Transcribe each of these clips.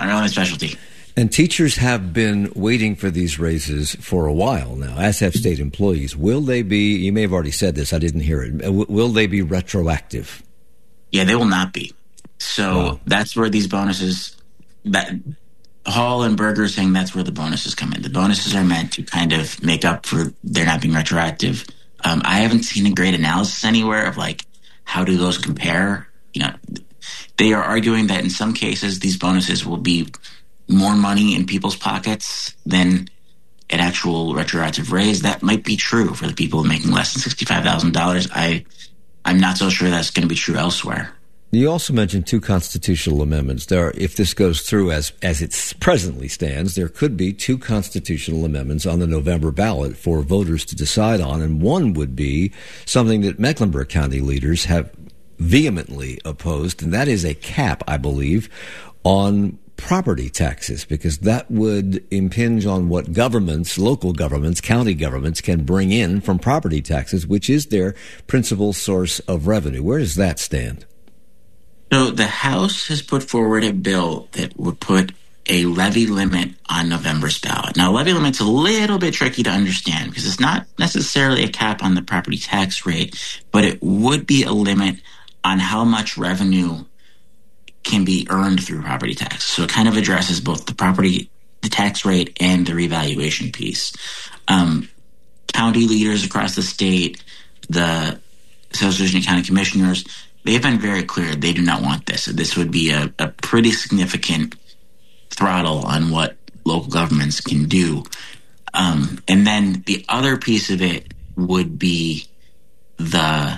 our only specialty. And teachers have been waiting for these raises for a while now, as have state employees. Will they be, you may have already said this, I didn't hear it, will they be retroactive? Yeah, they will not be. So That's where these bonuses, that Hall and Berger are saying that's where the bonuses come in. The bonuses are meant to kind of make up for their not being retroactive. I haven't seen a great analysis anywhere of like, how do those compare? They are arguing that in some cases, these bonuses will be more money in people's pockets than an actual retroactive raise. That might be true for the people making less than $65,000. I'm not so sure that's going to be true elsewhere. You also mentioned 2 constitutional amendments. If this goes through as it presently stands, there could be 2 constitutional amendments on the November ballot for voters to decide on, and one would be something that Mecklenburg County leaders have vehemently opposed, and that is a cap, I believe, on property taxes, because that would impinge on what governments, local governments, county governments can bring in from property taxes, which is their principal source of revenue. Where does that stand? So the House has put forward a bill that would put a levy limit on November's ballot. Now, levy limit's a little bit tricky to understand because it's not necessarily a cap on the property tax rate, but it would be a limit on how much revenue can be earned through property tax. So it kind of addresses both the tax rate and the revaluation piece. County leaders across the state, the Association of County Commissioners, they've been very clear they do not want this. This would be a pretty significant throttle on what local governments can do. And then the other piece of it would be the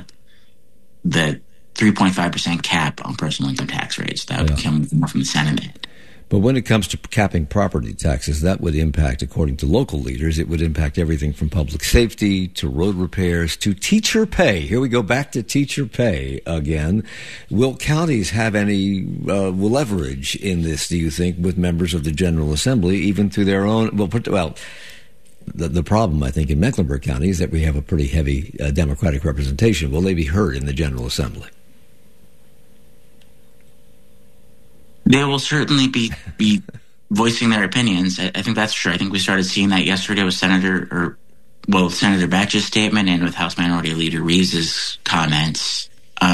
3.5% cap on personal income tax rates. That would come more from the Senate. But when it comes to capping property taxes, that would impact, according to local leaders, it would impact everything from public safety to road repairs to teacher pay. Here we go back to teacher pay again. Will counties have any leverage in this, do you think, with members of the General Assembly, even through their own? The problem, I think, in Mecklenburg County is that we have a pretty heavy Democratic representation. Will they be heard in the General Assembly? They will certainly be voicing their opinions. I think that's true. I think we started seeing that yesterday with Senator Batch's statement and with House Minority Leader Reeves' comments.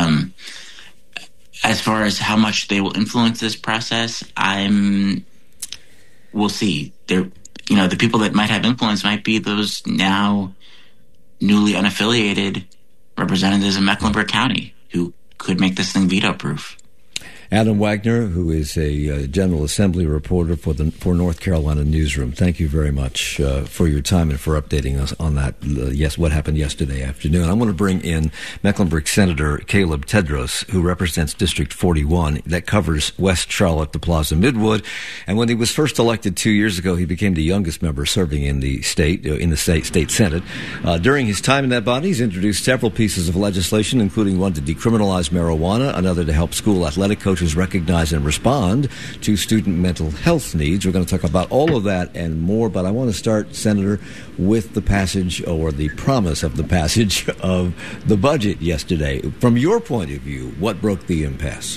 As far as how much they will influence this process, we'll see. The people that might have influence might be those now newly unaffiliated representatives in Mecklenburg County who could make this thing veto-proof. Adam Wagner, who is a General Assembly reporter for North Carolina Newsroom, thank you very much for your time and for updating us on that. What happened yesterday afternoon. I'm going to bring in Mecklenburg Senator Caleb Tedros, who represents District 41, that covers West Charlotte to Plaza Midwood. And when he was first elected 2 years ago, he became the youngest member serving in the state Senate. During his time in that body, he's introduced several pieces of legislation, including one to decriminalize marijuana, another to help school athletic coaches recognize and respond to student mental health needs. We're going to talk about all of that and more, but I want to start, Senator, with the passage or the promise of the passage of the budget yesterday. From your point of view, what broke the impasse?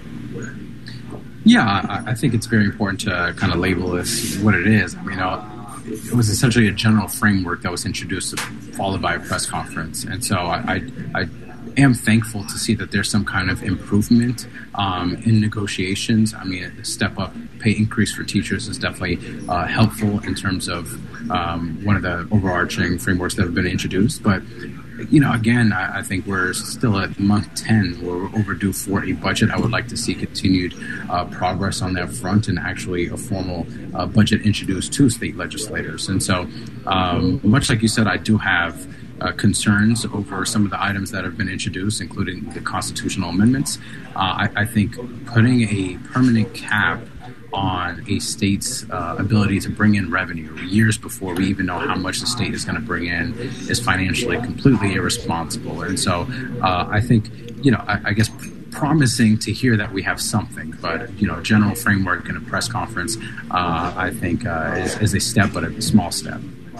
Yeah, I think it's very important to kind of label this what it is. I mean, it was essentially a general framework that was introduced, followed by a press conference. And so I am thankful to see that there's some kind of improvement in negotiations. I mean, a step-up pay increase for teachers is definitely helpful in terms of one of the overarching frameworks that have been introduced. But, again, I think we're still at month 10. We're overdue for a budget. I would like to see continued progress on that front and actually a formal budget introduced to state legislators. And so, much like you said, I do have concerns over some of the items that have been introduced, including the constitutional amendments. I think putting a permanent cap on a state's ability to bring in revenue years before we even know how much the state is going to bring in is financially completely irresponsible. And so I think, I guess promising to hear that we have something, but, general framework in a press conference, I think is a step, but a small step.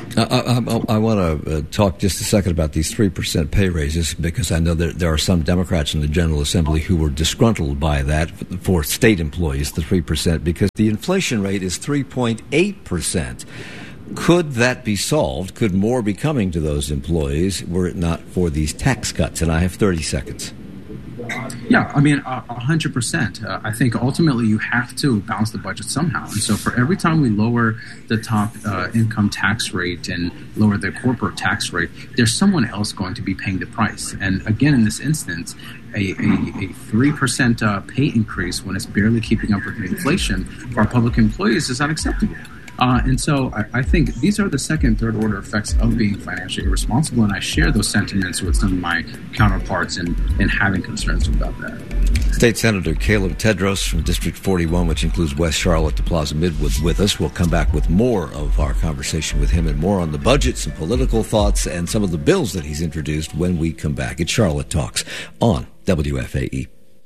I want to talk just a second about these 3% pay raises, because I know that there are some Democrats in the General Assembly who were disgruntled by that for state employees, the 3%, because the inflation rate is 3.8%. Could that be solved? Could more be coming to those employees were it not for these tax cuts? And I have 30 seconds. Yeah, I mean, 100%. I think ultimately you have to balance the budget somehow. And so for every time we lower the top income tax rate and lower the corporate tax rate, there's someone else going to be paying the price. And again, in this instance, a 3% pay increase when it's barely keeping up with the inflation for our public employees is unacceptable. And so I think these are the second, third order effects of being financially irresponsible. And I share those sentiments with some of my counterparts in having concerns about that. State Senator Caleb Tedros from District 41, which includes West Charlotte to Plaza Midwood, with us. We'll come back with more of our conversation with him and more on the budget, some political thoughts, and some of the bills that he's introduced when we come back. It's Charlotte Talks on WFAE.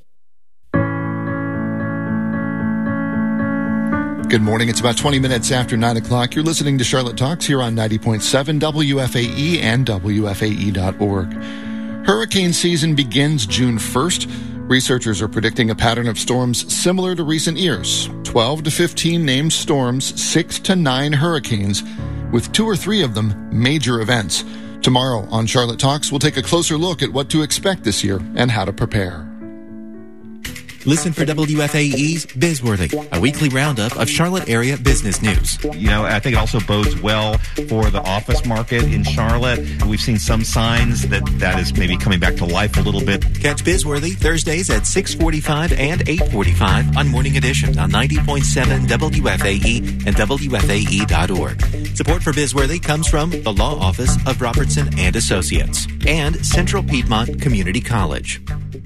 Good morning. It's about 20 minutes after 9 o'clock. You're listening to Charlotte Talks here on 90.7 WFAE and WFAE.org. Hurricane season begins June 1st. Researchers are predicting a pattern of storms similar to recent years. 12 to 15 named storms, 6 to 9 hurricanes, with 2 or 3 of them major events. Tomorrow on Charlotte Talks, we'll take a closer look at what to expect this year and how to prepare. Listen for WFAE's Bizworthy, a weekly roundup of Charlotte area business news. You know, I think it also bodes well for the office market in Charlotte. We've seen some signs that is maybe coming back to life a little bit. Catch Bizworthy Thursdays at 6:45 and 8:45 on Morning Edition on 90.7 WFAE and WFAE.org. Support for Bizworthy comes from the Law Office of Robertson and Associates and Central Piedmont Community College.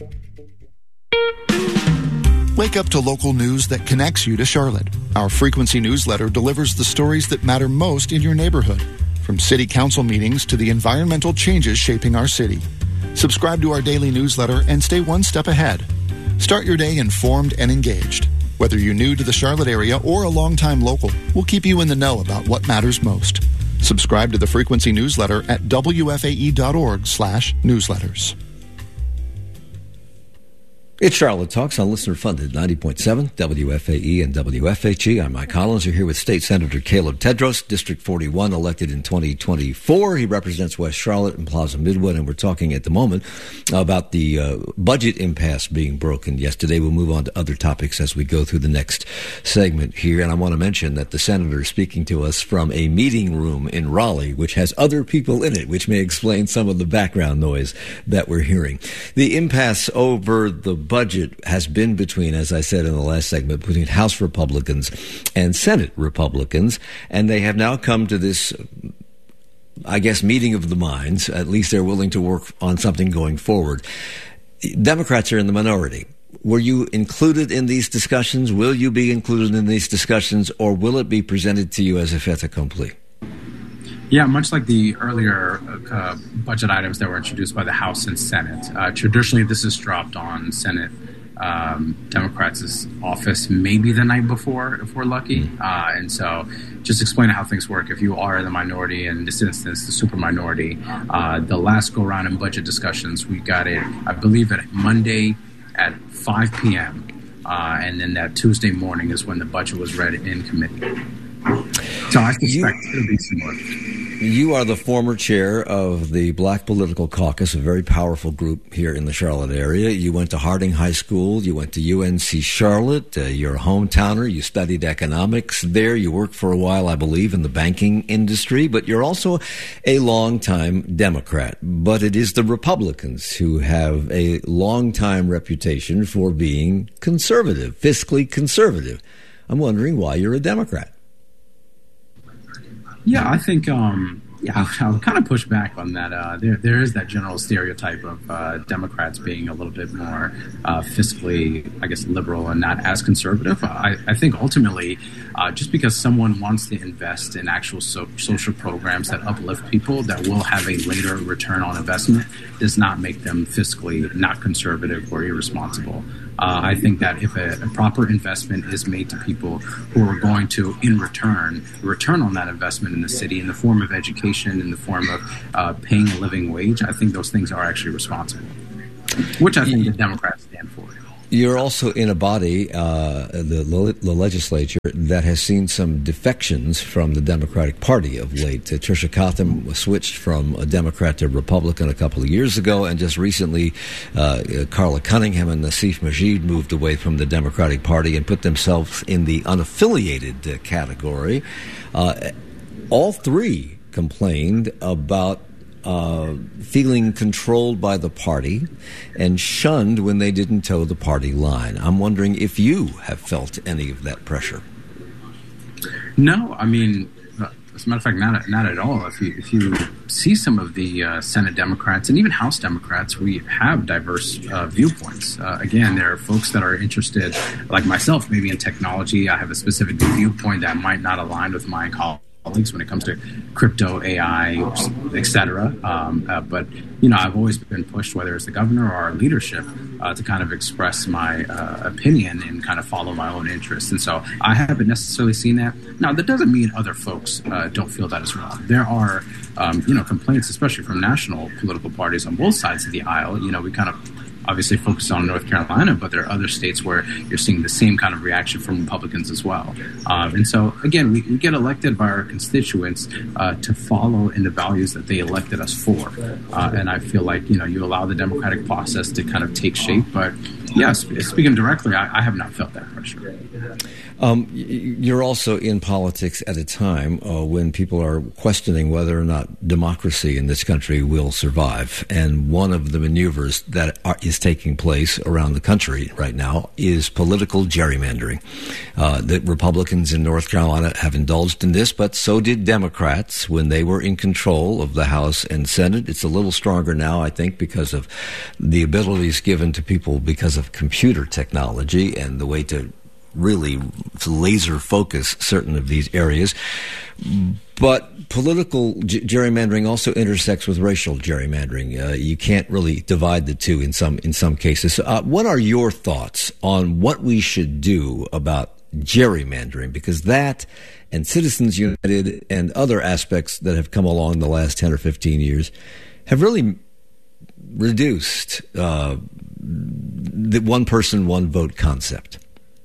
Wake up to local news that connects you to Charlotte. Our Frequency newsletter delivers the stories that matter most in your neighborhood, from city council meetings to the environmental changes shaping our city. Subscribe to our daily newsletter and stay one step ahead. Start your day informed and engaged. Whether you're new to the Charlotte area or a longtime local, we'll keep you in the know about what matters most. Subscribe to the Frequency newsletter at WFAE.org/newsletters. It's Charlotte Talks on listener-funded 90.7 WFAE and WFHE. I'm Mike Collins. You're here with State Senator Caleb Tedros, District 41, elected in 2024. He represents West Charlotte and Plaza Midwood, and we're talking at the moment about the budget impasse being broken yesterday. We'll move on to other topics as we go through the next segment here. And I want to mention that the senator is speaking to us from a meeting room in Raleigh, which has other people in it, which may explain some of the background noise that we're hearing. The impasse over the budget has been between, as I said in the last segment, between House Republicans and Senate Republicans, and they have now come to this, I guess, meeting of the minds. At least they're willing to work on something going forward. Democrats are in the minority. Were you included in these discussions? Will you be included in these discussions, or will it be presented to you as a fait accompli? Yeah, much like the earlier budget items that were introduced by the House and Senate, traditionally this is dropped on Senate Democrats' office maybe the night before, if we're lucky. And so just explain how things work. If you are the minority, in this instance, the super minority, the last go-around in budget discussions, we got it, I believe, at Monday at 5 p.m. And then that Tuesday morning is when the budget was read in committee. So I suspect it'll be similar. You are the former chair of the Black Political Caucus, a very powerful group here in the Charlotte area. You went to Harding High School. You went to UNC Charlotte. You're a hometowner. You studied economics there. You worked for a while, I believe, in the banking industry. But you're also a longtime Democrat. But it is the Republicans who have a long-time reputation for being conservative, fiscally conservative. I'm wondering why you're a Democrat. Yeah, I think I'll kind of push back on that. There is that general stereotype of Democrats being a little bit more fiscally, I guess, liberal and not as conservative. I think ultimately, just because someone wants to invest in actual social programs that uplift people that will have a later return on investment does not make them fiscally not conservative or irresponsible. I think that if a proper investment is made to people who are going to, in return on that investment in the city in the form of education, in the form of paying a living wage, I think those things are actually responsible, which I think the Democrats stand for. You're also in a body, the legislature, that has seen some defections from the Democratic Party of late. Tricia Cotham was switched from a Democrat to Republican a couple of years ago, and just recently Carla Cunningham and Nassif Majid moved away from the Democratic Party and put themselves in the unaffiliated category. All three complained about feeling controlled by the party and shunned when they didn't toe the party line. I'm wondering if you have felt any of that pressure. No, I mean, as a matter of fact, not at all. If you see some of the Senate Democrats and even House Democrats, we have diverse viewpoints. Again, there are folks that are interested, like myself, maybe in technology. I have a specific viewpoint that might not align with my colleagues when it comes to crypto, AI, et cetera. But, I've always been pushed, whether it's the governor or our leadership, to kind of express my opinion and kind of follow my own interests. And so I haven't necessarily seen that. Now, that doesn't mean other folks don't feel that as well. There are, complaints, especially from national political parties on both sides of the aisle. We kind of obviously focus on North Carolina, but there are other states where you're seeing the same kind of reaction from Republicans as well. And so, again, we get elected by our constituents to follow in the values that they elected us for. And I feel like, you allow the democratic process to kind of take shape. But, yes, speaking directly, I have not felt that pressure. You're also in politics at a time when people are questioning whether or not democracy in this country will survive. And one of the maneuvers that is taking place around the country right now is political gerrymandering. The Republicans in North Carolina have indulged in this, but so did Democrats when they were in control of the House and Senate. It's a little stronger now, I think, because of the abilities given to people because of computer technology and the way to really laser focus certain of these areas. But political gerrymandering also intersects with racial gerrymandering. You can't really divide the two in some cases. What are your thoughts on what we should do about gerrymandering? Because that and Citizens United and other aspects that have come along the last 10 or 15 years have really reduced the one person, one vote concept.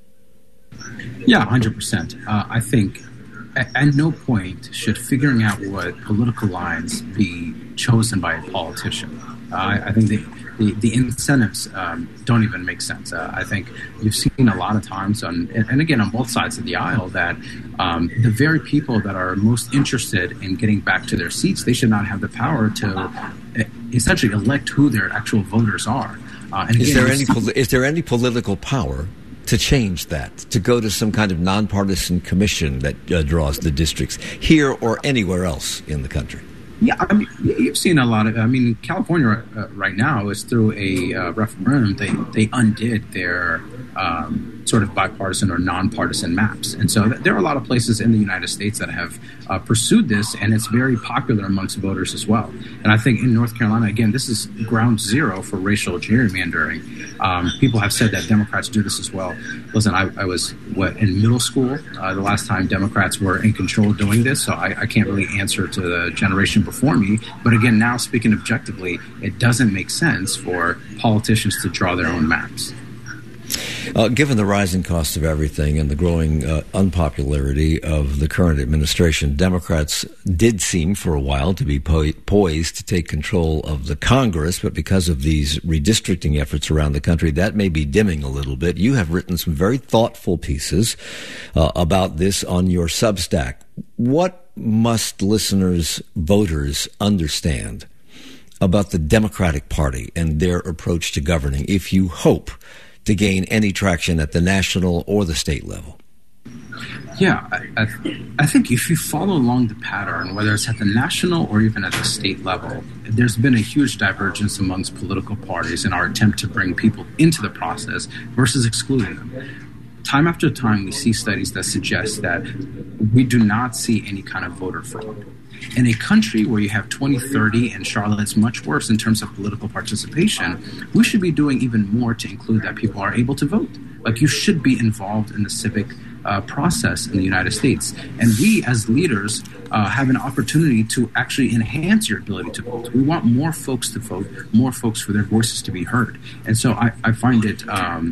Yeah, 100%. I think at no point should figuring out what political lines be chosen by a politician. I think the incentives don't even make sense. I think you've seen a lot of times, and again, on both sides of the aisle, that the very people that are most interested in getting back to their seats, they should not have the power to essentially elect who their actual voters are. And again, is there any political power to change that, to go to some kind of nonpartisan commission that draws the districts here or anywhere else in the country? Yeah, I mean, you've seen a lot of. I mean, California right now is through a referendum. They undid their sort of bipartisan or nonpartisan maps, and so there are a lot of places in the United States that have pursued this, and it's very popular amongst voters as well. And I think in North Carolina, again, this is ground zero for racial gerrymandering. People have said that Democrats do this as well. Listen, I was in middle school the last time Democrats were in control doing this, so I can't really answer to the generation before me. But again, now speaking objectively, it doesn't make sense for politicians to draw their own maps. Given the rising cost of everything and the growing unpopularity of the current administration, Democrats did seem for a while to be poised to take control of the Congress, but because of these redistricting efforts around the country, that may be dimming a little bit. You have written some very thoughtful pieces about this on your Substack. What must listeners, voters understand about the Democratic Party and their approach to governing if you hope to gain any traction at the national or the state level? Yeah, I think if you follow along the pattern, whether it's at the national or even at the state level, there's been a huge divergence amongst political parties in our attempt to bring people into the process versus excluding them. Time after time, we see studies that suggest that we do not see any kind of voter fraud. in a country where you have 2030 and Charlotte's much worse in terms of political participation, we should be doing even more to include that people are able to vote. Like, you should be involved in the civic process in the United States. And we as leaders have an opportunity to actually enhance your ability to vote. We want more folks to vote, more folks for their voices to be heard. And so I find it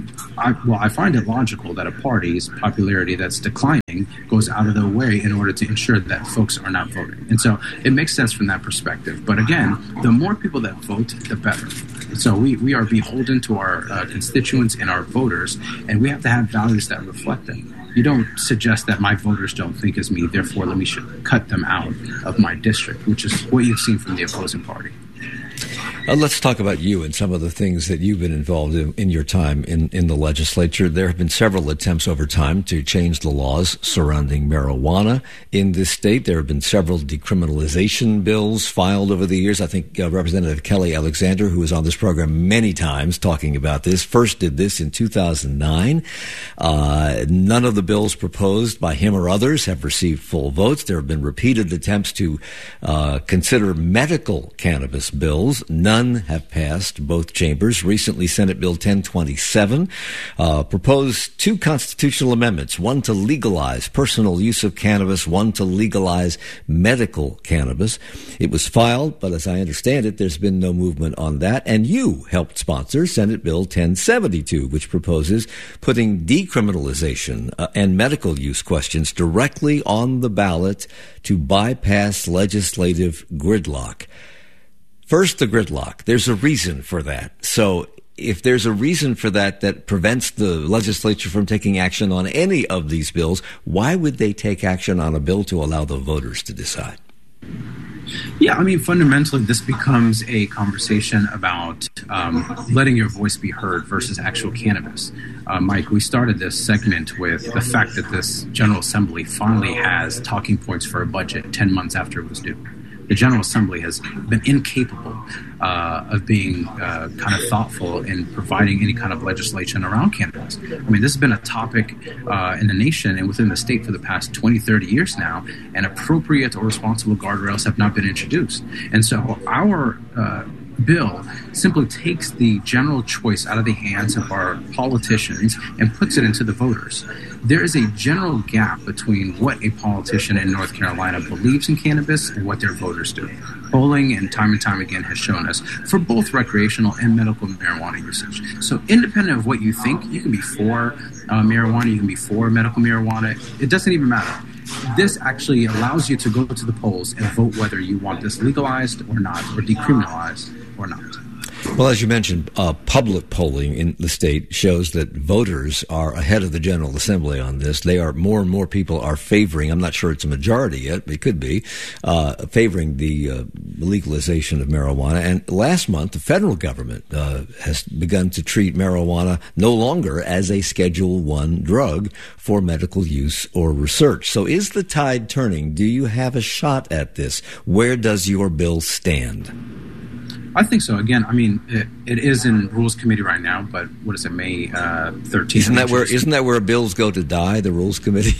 I find it logical that a party's popularity that's declining goes out of their way in order to ensure that folks are not voting. And so it makes sense from that perspective. But again, the more people that vote, the better. So we are beholden to our constituents and our voters, and we have to have values that reflect them. You don't suggest that my voters don't think as me, therefore let me cut them out of my district, which is what you've seen from the opposing party. Let's talk about you and some of the things that you've been involved in your time in the legislature. There have been several attempts over time to change the laws surrounding marijuana in this state. There have been several decriminalization bills filed over the years. I think Representative Kelly Alexander, who was on this program many times talking about this, first did this in 2009. None of the bills proposed by him or others have received full votes. There have been repeated attempts to consider medical cannabis bills. None have passed both chambers. Recently, Senate Bill 1027 proposed two constitutional amendments, one to legalize personal use of cannabis, one to legalize medical cannabis. It was filed, but as I understand it, there's been no movement on that. And you helped sponsor Senate Bill 1072, which proposes putting decriminalization and medical use questions directly on the ballot to bypass legislative gridlock. First, the gridlock. There's a reason for that. So if there's a reason for that prevents the legislature from taking action on any of these bills, why would they take action on a bill to allow the voters to decide? Yeah, I mean, fundamentally, this becomes a conversation about letting your voice be heard versus actual cannabis. Mike, we started this segment with the fact that this General Assembly finally has talking points for a budget 10 months after it was due. The General Assembly has been incapable of being kind of thoughtful in providing any kind of legislation around cannabis. I mean, this has been a topic in the nation and within the state for the past 20, 30 years now, and appropriate or responsible guardrails have not been introduced. And so our bill simply takes the general choice out of the hands of our politicians and puts it into the voters. There is a general gap between what a politician in North Carolina believes in cannabis and what their voters do. Polling and time again has shown us for both recreational and medical marijuana usage. So independent of what you think, you can be for marijuana, you can be for medical marijuana. It doesn't even matter. This actually allows you to go to the polls and vote whether you want this legalized or not, or decriminalized or not. Well, as you mentioned, public polling in the state shows that voters are ahead of the General Assembly on this. They are more and more people are favoring, I'm not sure it's a majority yet, but it could be, favoring the legalization of marijuana. And last month, the federal government has begun to treat marijuana no longer as a Schedule I drug for medical use or research. So is the tide turning? Do you have a shot at this? Where does your bill stand? I think so. Again, I mean, it is in Rules Committee right now, but what is it, May 13th? Isn't that where bills go to die, the Rules Committee?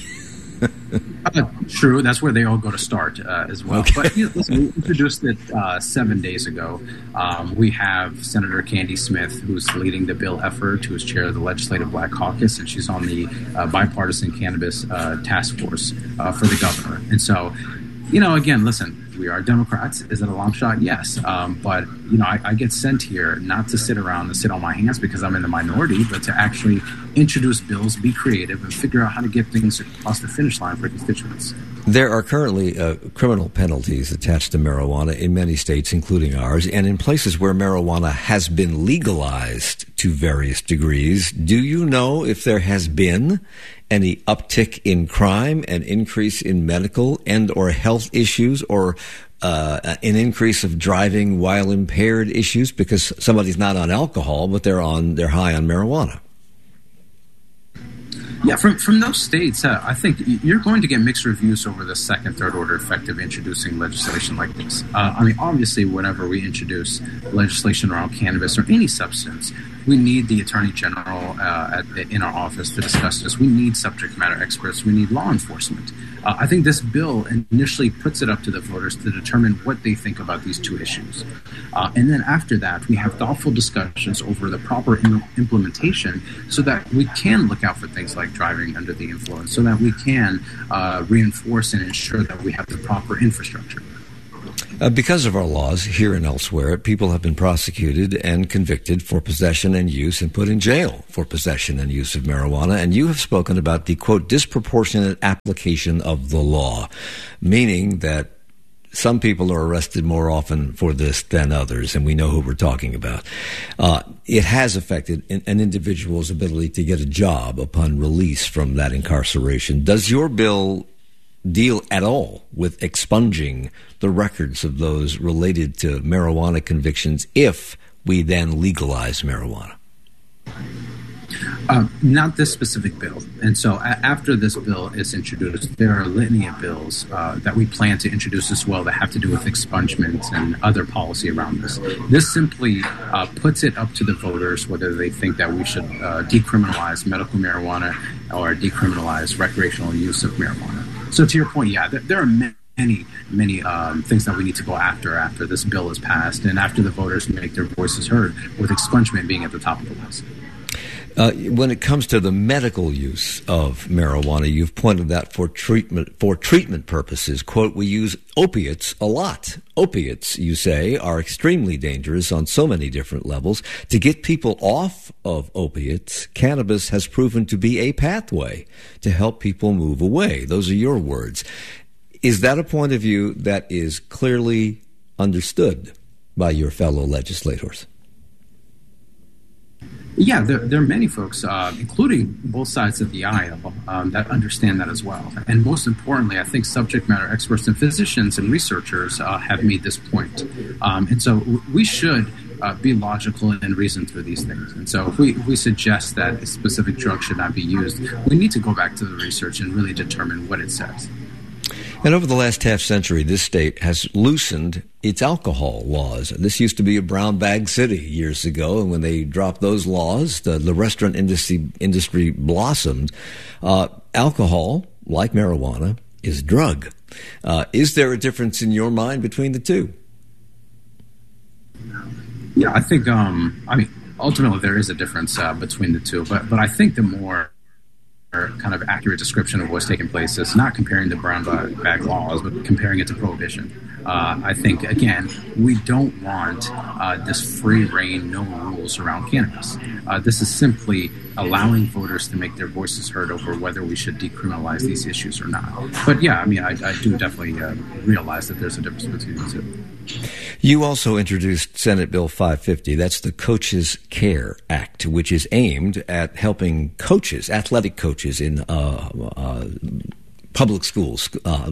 True. That's where they all go to start as well. Okay. But listen, we introduced it 7 days ago. We have Senator Candy Smith, who's leading the bill effort, who is chair of the Legislative Black Caucus, and she's on the bipartisan cannabis task force for the governor. And so, again, listen, we are Democrats. Is it a long shot? Yes. But, I get sent here not to sit around and sit on my hands because I'm in the minority, but to actually introduce bills, be creative, and figure out how to get things across the finish line for constituents. There are currently criminal penalties attached to marijuana in many states, including ours, and in places where marijuana has been legalized to various degrees. Do you know if there has been any uptick in crime, an increase in medical and or health issues, or an increase of driving while impaired issues because somebody's not on alcohol, but they're high on marijuana? Yeah, from those states, I think you're going to get mixed reviews over the second, third order effect of introducing legislation like this. Obviously, whenever we introduce legislation around cannabis or any substance, We need the Attorney General in our office to discuss this. We need subject matter experts. We need law enforcement. I think this bill initially puts it up to the voters to determine what they think about these two issues. And then after that, we have thoughtful discussions over the proper implementation so that we can look out for things like driving under the influence, so that we can reinforce and ensure that we have the proper infrastructure. Because of our laws here and elsewhere, people have been prosecuted and convicted for possession and use and put in jail for possession and use of marijuana. And you have spoken about the, quote, disproportionate application of the law, meaning that some people are arrested more often for this than others, and we know who we're talking about. It has affected an individual's ability to get a job upon release from that incarceration. Does your bill deal at all with expunging the records of those related to marijuana convictions if we then legalize marijuana? Not this specific bill. And so after this bill is introduced, there are a litany of bills that we plan to introduce as well that have to do with expungement and other policy around this. This simply puts it up to the voters whether they think that we should decriminalize medical marijuana or decriminalize recreational use of marijuana. So to your point, yeah, there are many things that we need to go after this bill is passed and after the voters make their voices heard, with expungement being at the top of the list. When it comes to the medical use of marijuana, you've pointed that for treatment purposes. Quote, we use opiates a lot. Opiates, you say, are extremely dangerous on so many different levels. To get people off of opiates, cannabis has proven to be a pathway to help people move away. Those are your words. Is that a point of view that is clearly understood by your fellow legislators? Yeah, there are many folks, including both sides of the aisle, that understand that as well. And most importantly, I think subject matter experts and physicians and researchers have made this point. And so we should be logical and reason through these things. And so if we suggest that a specific drug should not be used, we need to go back to the research and really determine what it says. And over the last half century, this state has loosened its alcohol laws. This used to be a brown bag city years ago, and when they dropped those laws, the restaurant industry blossomed. Alcohol, like marijuana, is a drug. Is there a difference in your mind between the two? Yeah, I think, ultimately there is a difference between the two, but I think the more kind of accurate description of what's taking place is not comparing the brown bag laws, but comparing it to prohibition. I think, again, we don't want this free reign, no rules around cannabis. This is simply allowing voters to make their voices heard over whether we should decriminalize these issues or not. But yeah, I do definitely realize that there's a difference between the two. You also introduced Senate Bill 550. That's the Coaches Care Act, which is aimed at helping coaches, athletic coaches in public schools,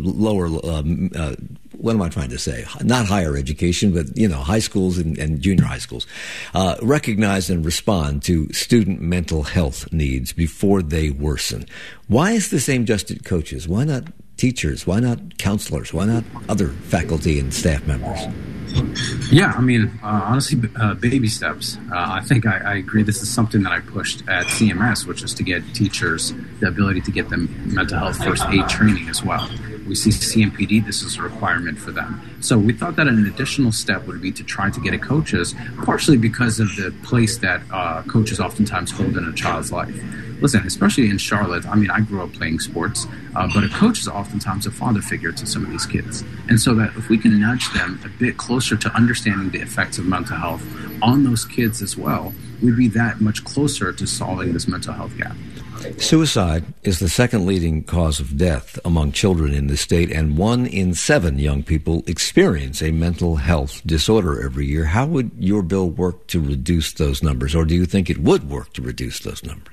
what am I trying to say? Not higher education, but, high schools and junior high schools, recognize and respond to student mental health needs before they worsen. Why is this aimed just at coaches? Why not teachers? Why not counselors? Why not other faculty and staff members? Yeah, honestly, baby steps. I think I agree. This is something that I pushed at CMS, which is to get teachers the ability to get them mental health first aid training as well. We see CMPD, this is a requirement for them. So we thought that an additional step would be to try to get it coaches, partially because of the place that coaches oftentimes hold in a child's life. Listen, especially in Charlotte, I grew up playing sports, but a coach is oftentimes a father figure to some of these kids. And so that if we can nudge them a bit closer to understanding the effects of mental health on those kids as well, we'd be that much closer to solving this mental health gap. Suicide is the second leading cause of death among children in the state, and 1 in 7 young people experience a mental health disorder every year. How would your bill work to reduce those numbers, or do you think it would work to reduce those numbers?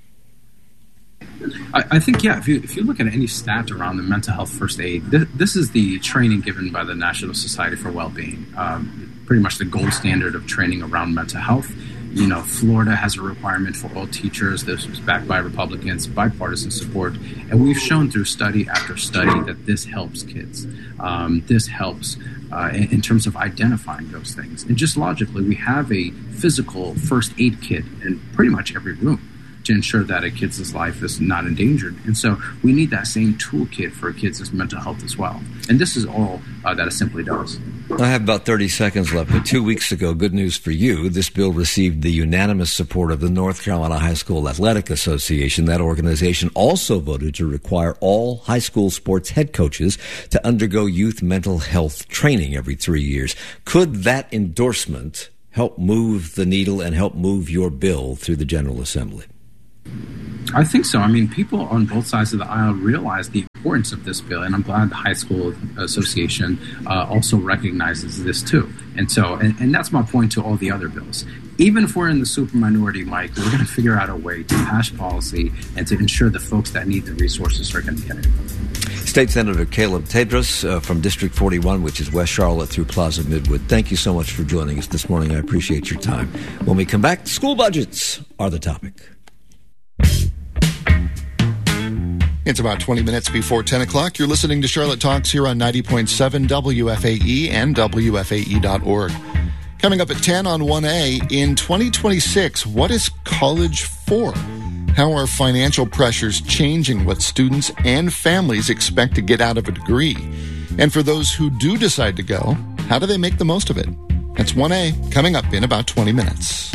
I think, yeah, if you look at any stat around the mental health first aid, this is the training given by the National Society for Wellbeing, pretty much the gold standard of training around mental health. Florida has a requirement for all teachers. This was backed by Republicans, bipartisan support. And we've shown through study after study that this helps kids. This helps in terms of identifying those things. And just logically, we have a physical first aid kit in pretty much every room to ensure that a kid's life is not endangered. And so we need that same toolkit for kids' mental health as well. And this is all that Assembly does. I have about 30 seconds left, but 2 weeks ago, good news for you, this bill received the unanimous support of the North Carolina High School Athletic Association. That organization also voted to require all high school sports head coaches to undergo youth mental health training every 3 years. Could that endorsement help move the needle and help move your bill through the General Assembly? I think so. I mean, people on both sides of the aisle realize the importance of this bill, and I'm glad the High School Association also recognizes this too. And so, and that's my point to all the other bills. Even if we're in the super minority, Mike, we're going to figure out a way to pass policy and to ensure the folks that need the resources are going to get it. State Senator Caleb Tedros from District 41, which is West Charlotte through Plaza Midwood. Thank you so much for joining us this morning. I appreciate your time. When we come back, school budgets are the topic. It's about 20 minutes before 10 o'clock. You're listening to Charlotte Talks here on 90.7 WFAE and WFAE.org. Coming up at 10 on 1A, in 2026, what is college for? How are financial pressures changing what students and families expect to get out of a degree? And for those who do decide to go, how do they make the most of it? That's 1A, coming up in about 20 minutes.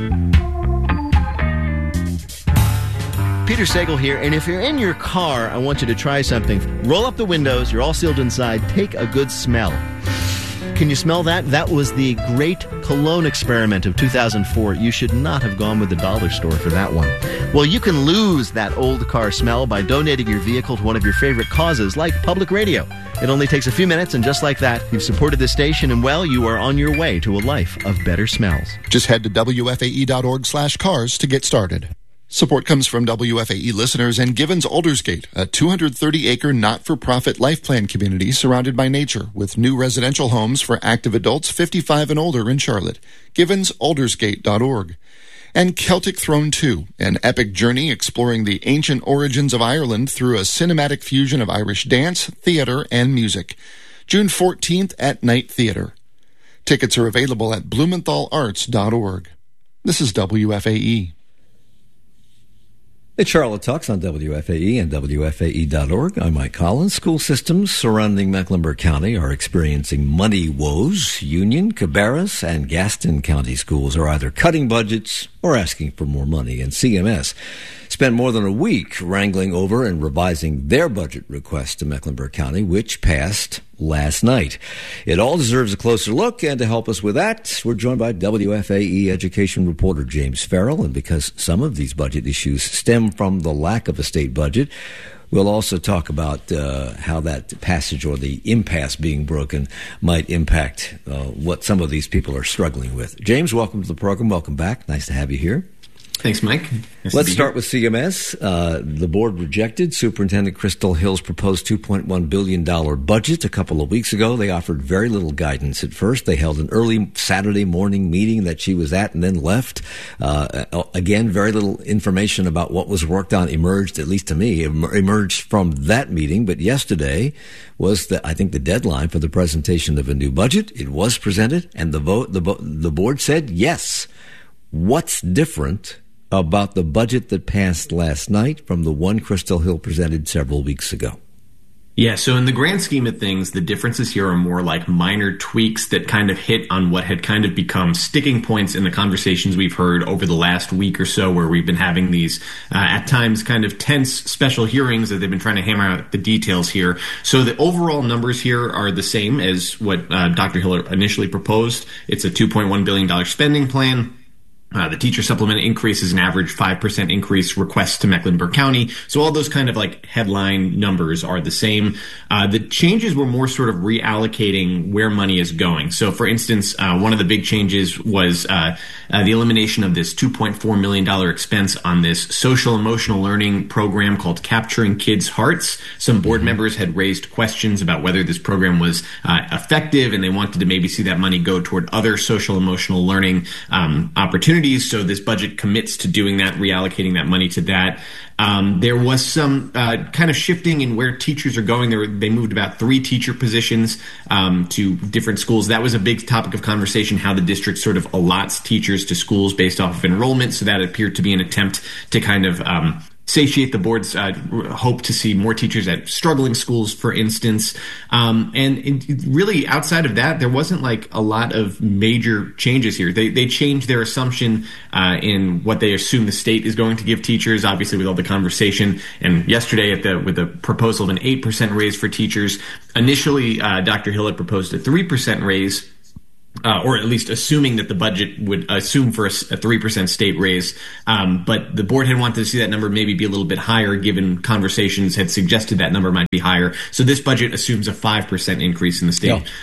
Peter Sagal here, and if you're in your car, I want you to try something. Roll up the windows, you're all sealed inside, take a good smell. Can you smell that? That was the great cologne experiment of 2004. You should not have gone with the dollar store for that one. Well, you can lose that old car smell by donating your vehicle to one of your favorite causes, like public radio. It only takes a few minutes, and just like that, you've supported this station, and well, you are on your way to a life of better smells. Just head to WFAE.org/cars to get started. Support comes from WFAE listeners and Givens Aldersgate, a 230-acre not-for-profit life plan community surrounded by nature with new residential homes for active adults 55 and older in Charlotte. GivensAldersgate.org. And Celtic Throne 2, an epic journey exploring the ancient origins of Ireland through a cinematic fusion of Irish dance, theater, and music. June 14th at Night Theater. Tickets are available at BlumenthalArts.org. This is WFAE. It's Charlotte Talks on WFAE and WFAE.org. I'm Mike Collins. School systems surrounding Mecklenburg County are experiencing money woes. Union, Cabarrus, and Gaston County schools are either cutting budgets or asking for more money. And CMS spent more than a week wrangling over and revising their budget request to Mecklenburg County, which passed last night. It all deserves a closer look, and to help us with that, we're joined by WFAE education reporter James Farrell. And because some of these budget issues stem from the lack of a state budget, we'll also talk about how that passage or the impasse being broken might impact what some of these people are struggling with. James, welcome to the program. Welcome back. Nice to have you here. Thanks, Mike. Let's start with CMS. The board rejected Superintendent Crystal Hill's proposed $2.1 billion budget a couple of weeks ago. They offered very little guidance at first. They held an early Saturday morning meeting that she was at and then left. Again, very little information about what was worked on emerged, at least to me, emerged from that meeting. But yesterday was, I think, the deadline for the presentation of a new budget. It was presented, and the board said yes. What's different about the budget that passed last night from the one Crystal Hill presented several weeks ago? Yeah, so in the grand scheme of things, the differences here are more like minor tweaks that kind of hit on what had kind of become sticking points in the conversations we've heard over the last week or so, where we've been having these, at times, kind of tense special hearings that they've been trying to hammer out the details here. So the overall numbers here are the same as what Dr. Hill initially proposed. It's a $2.1 billion spending plan. The teacher supplement increase is an average 5% increase request to Mecklenburg County. So all those kind of like headline numbers are the same. The changes were more sort of reallocating where money is going. So for instance, one of the big changes was the elimination of this $2.4 million expense on this social emotional learning program called Capturing Kids' Hearts. Some board members had raised questions about whether this program was effective, and they wanted to maybe see that money go toward other social emotional learning opportunities. opportunities. So this budget commits to doing that, reallocating that money to that. There was some kind of shifting in where teachers are going. They moved about 3 teacher positions to different schools. That was a big topic of conversation, how the district sort of allots teachers to schools based off of enrollment. So that appeared to be an attempt to kind of satiate the board's hope to see more teachers at struggling schools, for instance. And really, outside of that, there wasn't like a lot of major changes here. They changed their assumption in what they assume the state is going to give teachers, obviously with all the conversation. And yesterday with the proposal of an 8% raise for teachers, initially Dr. Hill had proposed a 3% raise. Or at least assuming that the budget would assume for a 3% state raise. But the board had wanted to see that number maybe be a little bit higher, given conversations had suggested that number might be higher. So this budget assumes a 5% increase in the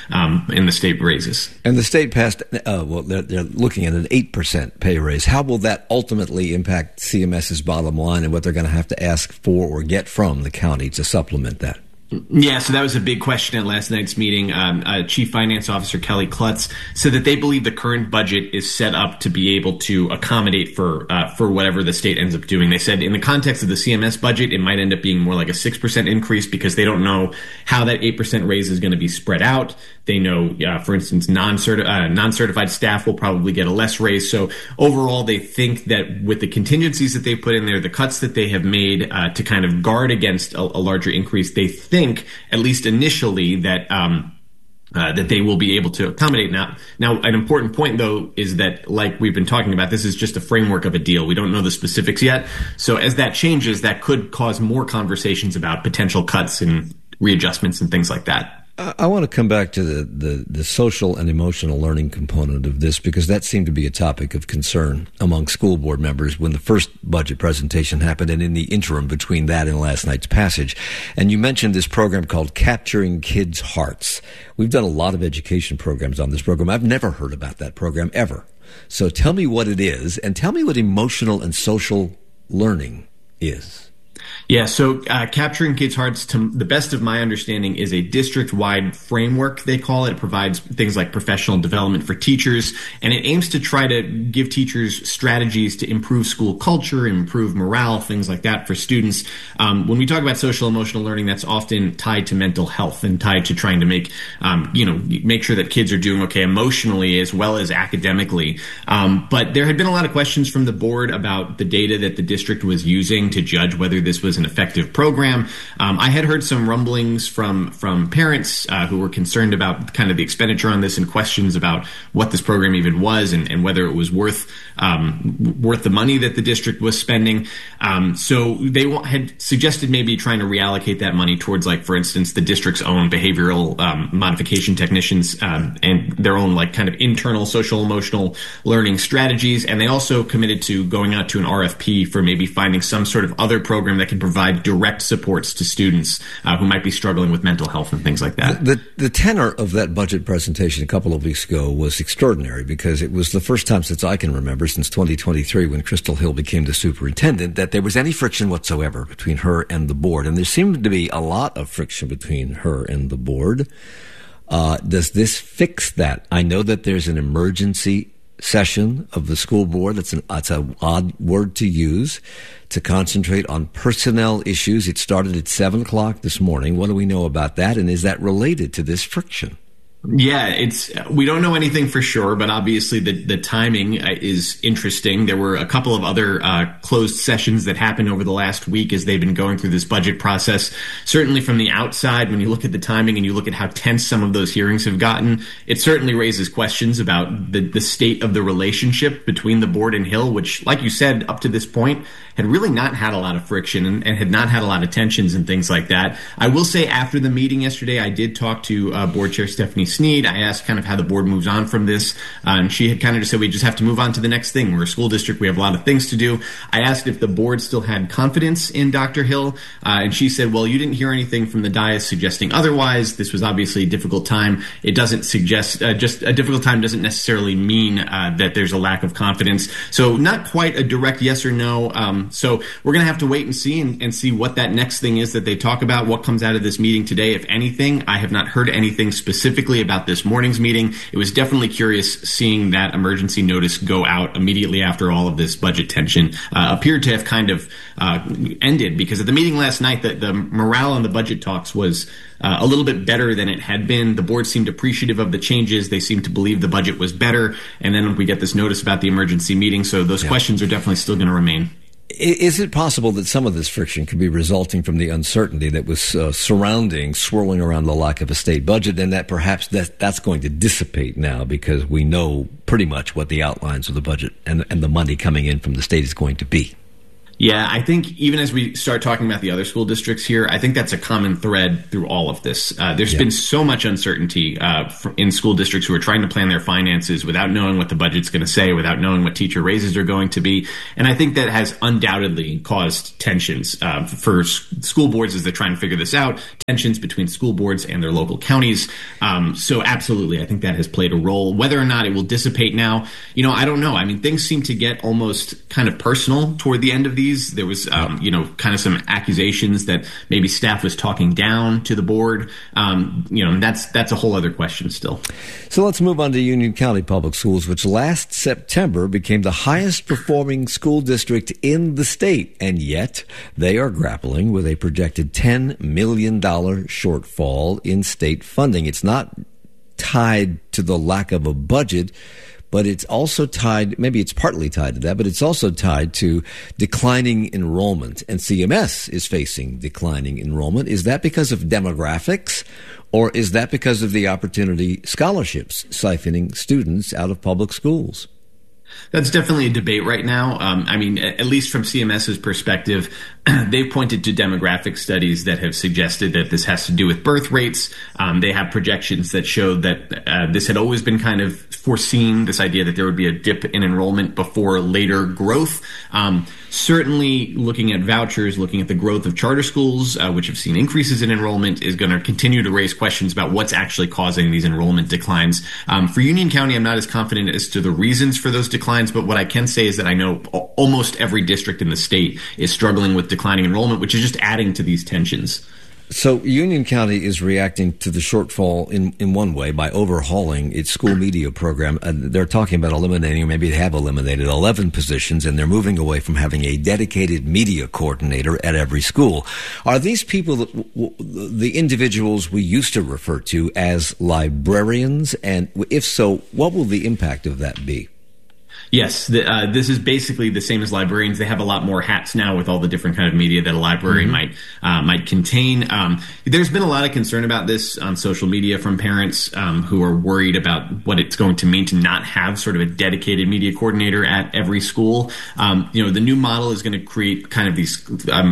state raises. And the state passed, they're looking at an 8% pay raise. How will that ultimately impact CMS's bottom line and what they're going to have to ask for or get from the county to supplement that? Yeah, so that was a big question at last night's meeting. Chief Finance Officer Kelly Klutz said that they believe the current budget is set up to be able to accommodate for whatever the state ends up doing. They said in the context of the CMS budget, it might end up being more like a 6% increase because they don't know how that 8% raise is going to be spread out. They know, for instance, non-certified staff will probably get a less raise. So overall, they think that with the contingencies that they've put in there, the cuts that they have made to kind of guard against a larger increase, they think, at least initially, that that they will be able to accommodate. Now, an important point, though, is that, like we've been talking about, this is just a framework of a deal. We don't know the specifics yet. So as that changes, that could cause more conversations about potential cuts and readjustments and things like that. I want to come back to the social and emotional learning component of this, because that seemed to be a topic of concern among school board members when the first budget presentation happened and in the interim between that and last night's passage. And you mentioned this program called Capturing Kids' Hearts. We've done a lot of education programs on this program. I've never heard about that program ever. So tell me what it is, and tell me what emotional and social learning is. Yeah, so Capturing Kids' Hearts, to the best of my understanding, is a district-wide framework, they call it. It provides things like professional development for teachers, and it aims to try to give teachers strategies to improve school culture, improve morale, things like that for students. When we talk about social emotional learning, that's often tied to mental health and tied to trying to make sure that kids are doing okay emotionally as well as academically. But there had been a lot of questions from the board about the data that the district was using to judge whether this was an effective program. I had heard some rumblings from parents who were concerned about kind of the expenditure on this and questions about what this program even was and whether it was worth the money that the district was spending. So they had suggested maybe trying to reallocate that money towards, like, for instance, the district's own behavioral modification technicians and their own, like, kind of internal social emotional learning strategies. And they also committed to going out to an RFP for maybe finding some sort of other program that can provide direct supports to students who might be struggling with mental health and things like that. The tenor of that budget presentation a couple of weeks ago was extraordinary, because it was the first time since I can remember, since 2023, when Crystal Hill became the superintendent, that there was any friction whatsoever between her and the board. And there seemed to be a lot of friction between her and the board. Does this fix that? I know that there's an emergency session of the school board. That's an odd word to use to concentrate on personnel issues. It started at 7 o'clock this morning. What do we know about that? And is that related to this friction? Yeah, we don't know anything for sure, but obviously the timing is interesting. There were a couple of other closed sessions that happened over the last week as they've been going through this budget process. Certainly from the outside, when you look at the timing and you look at how tense some of those hearings have gotten, it certainly raises questions about the state of the relationship between the board and Hill, which, like you said, up to this point, had really not had a lot of friction and had not had a lot of tensions and things like that. I will say, after the meeting yesterday, I did talk to Board Chair Stephanie Sneed. I asked kind of how the board moves on from this. And she had kind of just said, we just have to move on to the next thing. We're a school district. We have a lot of things to do. I asked if the board still had confidence in Dr. Hill. And she said, well, you didn't hear anything from the dais suggesting otherwise. This was obviously a difficult time. It doesn't suggest, just a difficult time doesn't necessarily mean that there's a lack of confidence. So not quite a direct yes or no. So we're going to have to wait and see what that next thing is that they talk about, what comes out of this meeting today, if anything. I have not heard anything specifically about this morning's meeting. It was definitely curious seeing that emergency notice go out immediately after all of this budget tension appeared to have kind of ended, because at the meeting last night, the morale on the budget talks was a little bit better than it had been. The board seemed appreciative of the changes. They seemed to believe the budget was better. And then we get this notice about the emergency meeting. So those questions are definitely still going to remain. Is it possible that some of this friction could be resulting from the uncertainty that was swirling around the lack of a state budget, and that perhaps that's going to dissipate now because we know pretty much what the outlines of the budget and the money coming in from the state is going to be? Yeah, I think even as we start talking about the other school districts here, I think that's a common thread through all of this. There's been so much uncertainty in school districts who are trying to plan their finances without knowing what the budget's going to say, without knowing what teacher raises are going to be. And I think that has undoubtedly caused tensions for school boards as they're trying to figure this out, tensions between school boards and their local counties. So absolutely, I think that has played a role. Whether or not it will dissipate now, I don't know. I mean, things seem to get almost kind of personal toward the end of these. There was, kind of some accusations that maybe staff was talking down to the board. That's a whole other question still. So let's move on to Union County Public Schools, which last September became the highest performing school district in the state. And yet they are grappling with a projected $10 million shortfall in state funding. It's not tied to the lack of a budget, but it's also tied, maybe it's partly tied to that, but it's also tied to declining enrollment. And CMS is facing declining enrollment. Is that because of demographics, or is that because of the opportunity scholarships siphoning students out of public schools? That's definitely a debate right now. At least from CMS's perspective, they've pointed to demographic studies that have suggested that this has to do with birth rates. They have projections that show that this had always been kind of foreseen, this idea that there would be a dip in enrollment before later growth. Certainly looking at vouchers, looking at the growth of charter schools, which have seen increases in enrollment, is going to continue to raise questions about what's actually causing these enrollment declines. For Union County, I'm not as confident as to the reasons for those declines, but what I can say is that I know almost every district in the state is struggling with declining enrollment, which is just adding to these tensions. So Union County is reacting to the shortfall in one way by overhauling its school media program. They're talking about eliminating, or maybe they have eliminated 11 positions, and they're moving away from having a dedicated media coordinator at every school. Are these people the individuals we used to refer to as librarians? And if so, what will the impact of that be? Yes, this is basically the same as librarians. They have a lot more hats now with all the different kind of media that a librarian might contain. There's been a lot of concern about this on social media from parents who are worried about what it's going to mean to not have sort of a dedicated media coordinator at every school. The new model is going to create kind of these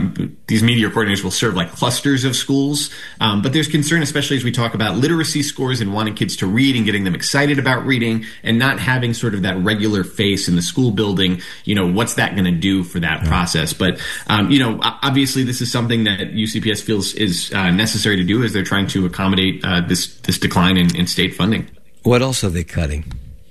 media coordinators will serve like clusters of schools. But there's concern, especially as we talk about literacy scores and wanting kids to read and getting them excited about reading, and not having sort of that regular face in the school building. What's that going to do for that process? But, obviously this is something that UCPS feels is necessary to do as they're trying to accommodate this decline in state funding. What else are they cutting?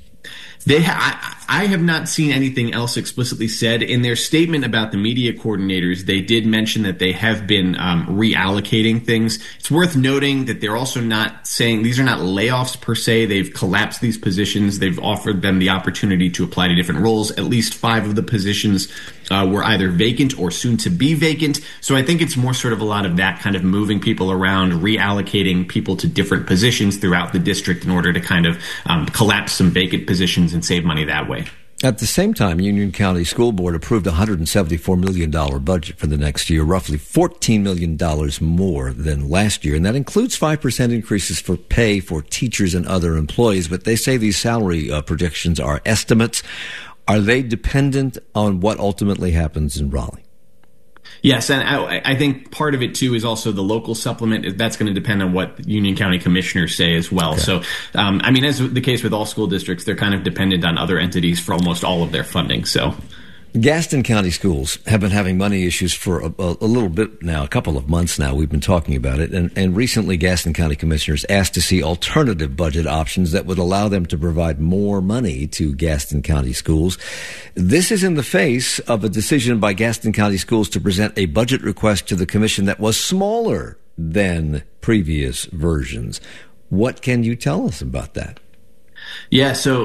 I have not seen anything else explicitly said. In their statement about the media coordinators, they did mention that they have been reallocating things. It's worth noting that they're also not saying these are not layoffs per se. They've collapsed these positions. They've offered them the opportunity to apply to different roles. At least 5 of the positions were either vacant or soon to be vacant. So I think it's more sort of a lot of that kind of moving people around, reallocating people to different positions throughout the district in order to kind of collapse some vacant positions and save money that way. At the same time, Union County School Board approved a $174 million budget for the next year, roughly $14 million more than last year. And that includes 5% increases for pay for teachers and other employees. But they say these salary projections are estimates. Are they dependent on what ultimately happens in Raleigh? Yes, and I think part of it, too, is also the local supplement. That's going to depend on what Union County commissioners say as well. Okay. So, as the case with all school districts, they're kind of dependent on other entities for almost all of their funding. So, Gaston County schools have been having money issues for a little bit now, a couple of months now. We've been talking about it. And recently, Gaston County commissioners asked to see alternative budget options that would allow them to provide more money to Gaston County schools. This is in the face of a decision by Gaston County schools to present a budget request to the commission that was smaller than previous versions. What can you tell us about that? Yeah, so,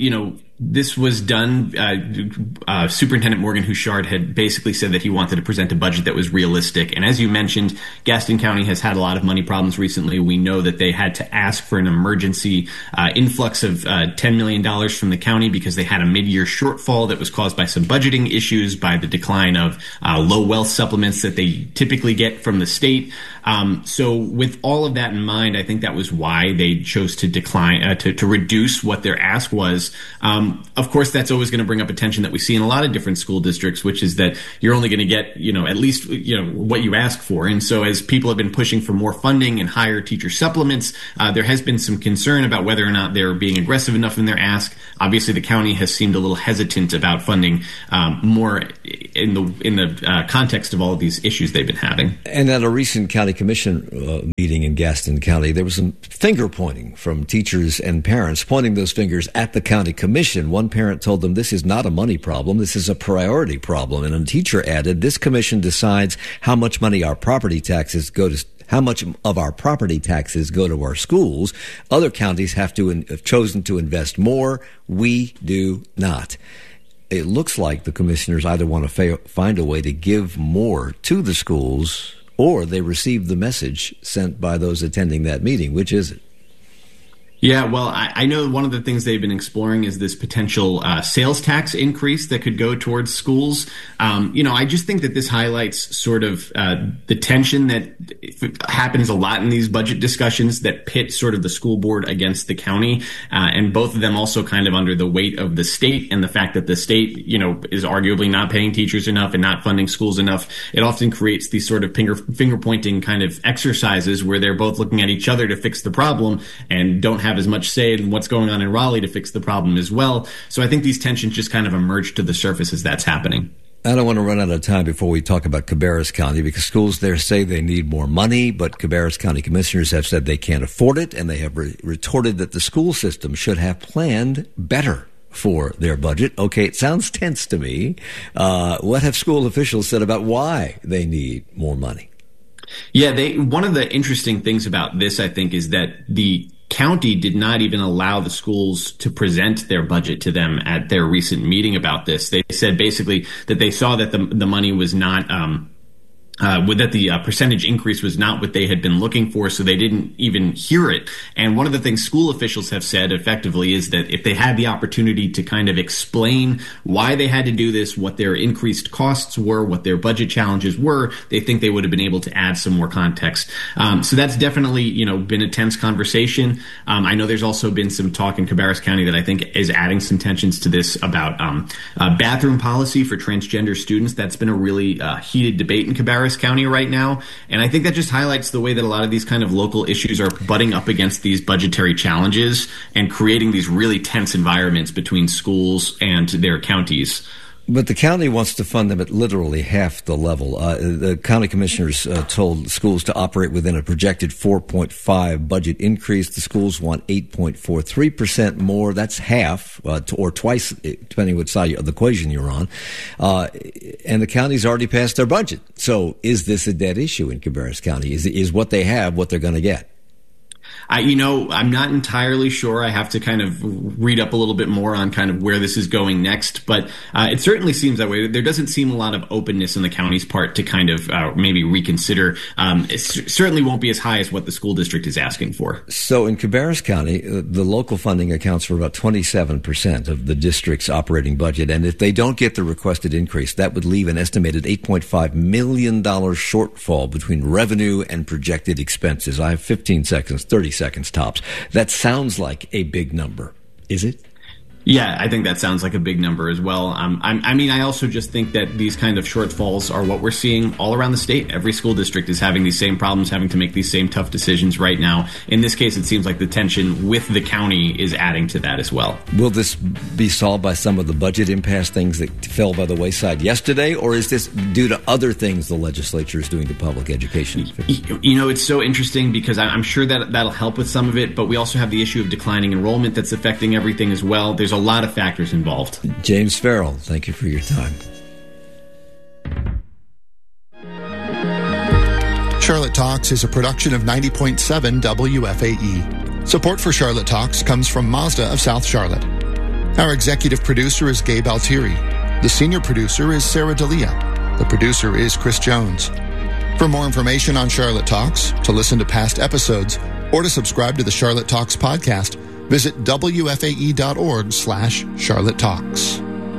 this was done. Superintendent Morgan Houchard had basically said that he wanted to present a budget that was realistic. And as you mentioned, Gaston County has had a lot of money problems recently. We know that they had to ask for an emergency influx of $10 million from the county because they had a mid-year shortfall that was caused by some budgeting issues, by the decline of low wealth supplements that they typically get from the state. So with all of that in mind, I think that was why they chose to decline, to reduce what their ask was. Of course, that's always going to bring up a tension that we see in a lot of different school districts, which is that you're only going to get, at least, what you ask for. And so as people have been pushing for more funding and higher teacher supplements, there has been some concern about whether or not they're being aggressive enough in their ask. Obviously, the county has seemed a little hesitant about funding more in the context of all of these issues they've been having. And at a recent county commission meeting in Gaston County, there was some finger pointing from teachers and parents, pointing those fingers at the county commission. One parent told them this is not a money problem, this is a priority problem. And a teacher added, this commission decides how much money our property taxes go to, how much of our property taxes go to our schools. Other counties have chosen to invest more. We do not. It looks like the commissioners either want to find a way to give more to the schools, or they received the message sent by those attending that meeting. Which is it? Yeah, well, I know one of the things they've been exploring is this potential sales tax increase that could go towards schools. I just think that this highlights sort of the tension that happens a lot in these budget discussions that pit sort of the school board against the county, and both of them also kind of under the weight of the state and the fact that the state, is arguably not paying teachers enough and not funding schools enough. It often creates these sort of finger pointing kind of exercises where they're both looking at each other to fix the problem and don't have as much say in what's going on in Raleigh to fix the problem as well. So I think these tensions just kind of emerge to the surface as that's happening. I don't want to run out of time before we talk about Cabarrus County, because schools there say they need more money, but Cabarrus County commissioners have said they can't afford it, and they have retorted that the school system should have planned better for their budget. Okay, it sounds tense to me. What have school officials said about why they need more money? Yeah, one of the interesting things about this, I think, is that the county did not even allow the schools to present their budget to them at their recent meeting about this. They said basically that they saw that the money was not that the percentage increase was not what they had been looking for, so they didn't even hear it. And one of the things school officials have said effectively is that if they had the opportunity to kind of explain why they had to do this, what their increased costs were, what their budget challenges were, they think they would have been able to add some more context. So that's definitely, been a tense conversation. I know there's also been some talk in Cabarrus County that I think is adding some tensions to this about bathroom policy for transgender students. That's been a really heated debate in Cabarrus County right now. And I think that just highlights the way that a lot of these kind of local issues are butting up against these budgetary challenges and creating these really tense environments between schools and their counties. But the county wants to fund them at literally half the level. The county commissioners told schools to operate within a projected 4.5 budget increase. The schools want 8.43% more. That's half, or twice, depending which side of the equation you're on. And the county's already passed their budget. So is this a dead issue in Cabarrus County? Is what they have what they're going to get? I'm not entirely sure. I have to kind of read up a little bit more on kind of where this is going next, but it certainly seems that way. There doesn't seem a lot of openness on the county's part to kind of maybe reconsider. It certainly won't be as high as what the school district is asking for. So in Cabarrus County, the local funding accounts for about 27% of the district's operating budget, and if they don't get the requested increase, that would leave an estimated $8.5 million shortfall between revenue and projected expenses. I have 15 seconds, 30 seconds tops. That sounds like a big number. Is it? Yeah, I think that sounds like a big number as well. I also just think that these kind of shortfalls are what we're seeing all around the state. Every school district is having these same problems, having to make these same tough decisions right now. In this case, it seems like the tension with the county is adding to that as well. Will this be solved by some of the budget impasse things that fell by the wayside yesterday, or is this due to other things the legislature is doing to public education? It's so interesting because I'm sure that that'll help with some of it, but we also have the issue of declining enrollment that's affecting everything as well. There's a lot of factors involved. James Farrell, thank you for your time. Charlotte Talks is a production of 90.7 WFAE. Support for Charlotte Talks comes from Mazda of South Charlotte. Our executive producer is Gabe Altieri. The senior producer is Sarah D'Elia. The producer is Chris Jones. For more information on Charlotte Talks, to listen to past episodes, or to subscribe to the Charlotte Talks podcast, visit wfae.org/Charlotte Talks.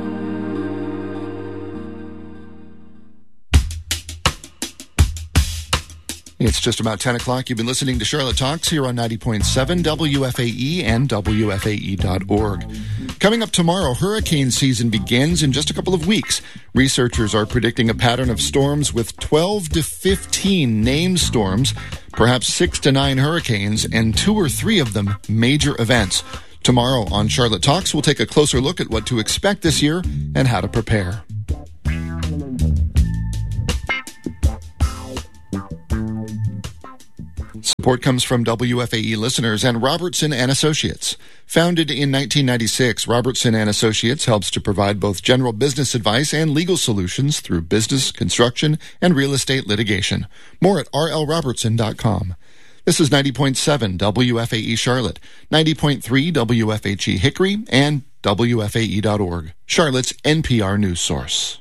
It's just about 10 o'clock. You've been listening to Charlotte Talks here on 90.7 WFAE and WFAE.org. Coming up tomorrow, hurricane season begins in just a couple of weeks. Researchers are predicting a pattern of storms with 12 to 15 named storms, perhaps 6 to 9 hurricanes, and 2 or 3 of them major events. Tomorrow on Charlotte Talks, we'll take a closer look at what to expect this year and how to prepare. Support comes from WFAE listeners and Robertson & Associates. Founded in 1996, Robertson & Associates helps to provide both general business advice and legal solutions through business, construction, and real estate litigation. More at rlrobertson.com. This is 90.7 WFAE Charlotte, 90.3 WFHE Hickory, and WFAE.org, Charlotte's NPR news source.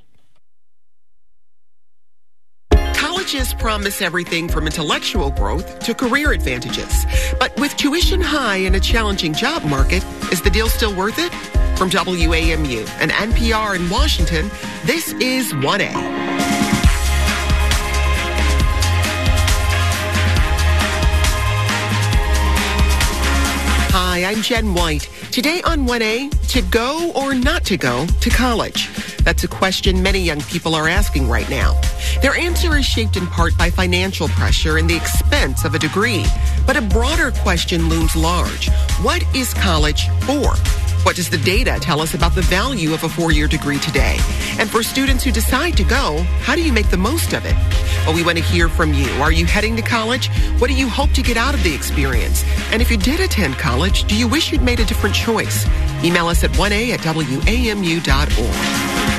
Colleges promise everything from intellectual growth to career advantages. But with tuition high and a challenging job market, is the deal still worth it? From WAMU and NPR in Washington, this is 1A. Hi, I'm Jen White. Today on 1A, to go or not to go to college? That's a question many young people are asking right now. Their answer is shaped in part by financial pressure and the expense of a degree. But a broader question looms large. What is college for? What does the data tell us about the value of a 4-year degree today? And for students who decide to go, how do you make the most of it? Well, we want to hear from you. Are you heading to college? What do you hope to get out of the experience? And if you did attend college, do you wish you'd made a different choice? Email us at 1a@wamu.org.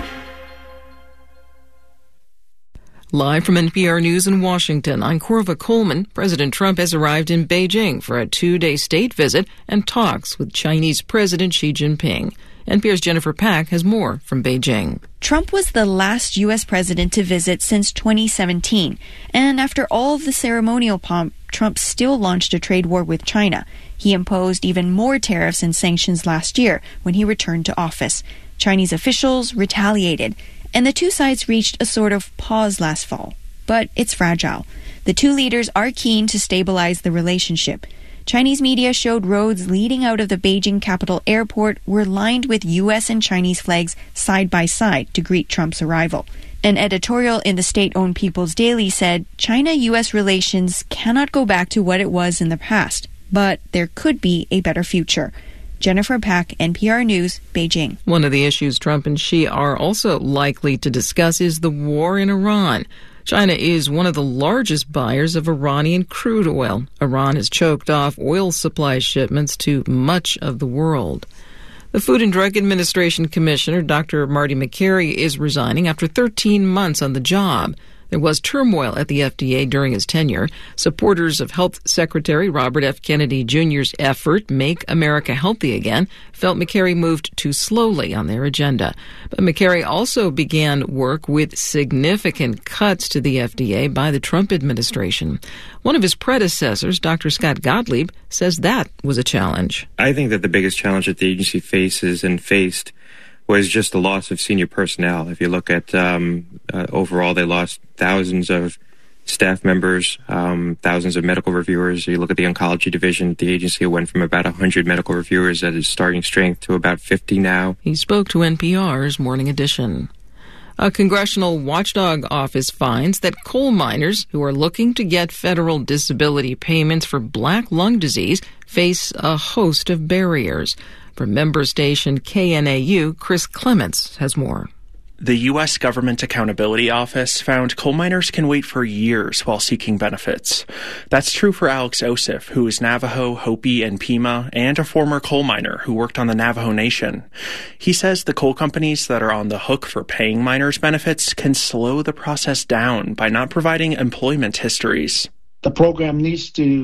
Live from NPR News in Washington, I'm Corva Coleman. President Trump has arrived in Beijing for a 2-day state visit and talks with Chinese President Xi Jinping. NPR's Jennifer Pack has more from Beijing. Trump was the last U.S. president to visit since 2017. And after all of the ceremonial pomp, Trump still launched a trade war with China. He imposed even more tariffs and sanctions last year when he returned to office. Chinese officials retaliated, and the two sides reached a sort of pause last fall. But it's fragile. The two leaders are keen to stabilize the relationship. Chinese media showed roads leading out of the Beijing Capital Airport were lined with U.S. and Chinese flags side by side to greet Trump's arrival. An editorial in the state-owned People's Daily said China-U.S. relations cannot go back to what it was in the past, but there could be a better future. Jennifer Pack, NPR News, Beijing. One of the issues Trump and Xi are also likely to discuss is the war in Iran. China is one of the largest buyers of Iranian crude oil. Iran has choked off oil supply shipments to much of the world. The Food and Drug Administration Commissioner, Dr. Marty Makary, is resigning after 13 months on the job. There was turmoil at the FDA during his tenure. Supporters of Health Secretary Robert F. Kennedy Jr.'s effort, Make America Healthy Again, felt Makary moved too slowly on their agenda. But Makary also began work with significant cuts to the FDA by the Trump administration. One of his predecessors, Dr. Scott Gottlieb, says that was a challenge. I think that the biggest challenge that the agency faces and faced was just the loss of senior personnel. If you look at overall, they lost thousands of staff members, thousands of medical reviewers. You look at the oncology division, the agency went from about 100 medical reviewers at its starting strength to about 50 now. He spoke to NPR's Morning Edition. A congressional watchdog office finds that coal miners who are looking to get federal disability payments for black lung disease face a host of barriers. From member station KNAU, Chris Clements has more. The U.S. Government Accountability Office found coal miners can wait for years while seeking benefits. That's true for Alex Osif, who is Navajo, Hopi, and Pima, and a former coal miner who worked on the Navajo Nation. He says the coal companies that are on the hook for paying miners benefits can slow the process down by not providing employment histories. The program needs to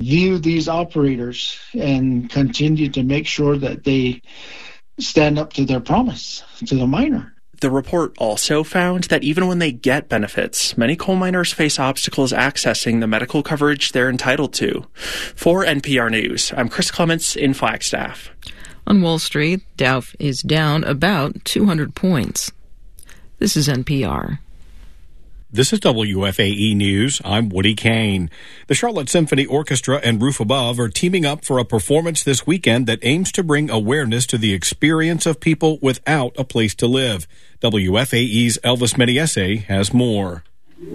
view these operators and continue to make sure that they stand up to their promise to the miner. The report also found that even when they get benefits, many coal miners face obstacles accessing the medical coverage they're entitled to. For NPR News, I'm Chris Clements in Flagstaff. On Wall Street, Dow is down about 200 points. This is NPR. This is WFAE News. I'm Woody Kane. The Charlotte Symphony Orchestra and Roof Above are teaming up for a performance this weekend that aims to bring awareness to the experience of people without a place to live. WFAE's Elvis Mediese has more.